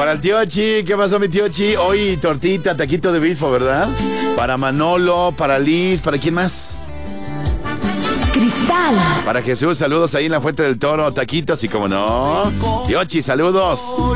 Para el tío Chi, ¿qué pasó mi tío Chi? Hoy tortita, taquito de bifo, ¿verdad? Para Manolo, para Liz, ¿para quién más? Cristal. Para Jesús, saludos ahí en la Fuente del Toro, taquitos y como no. Tío Chi, saludos.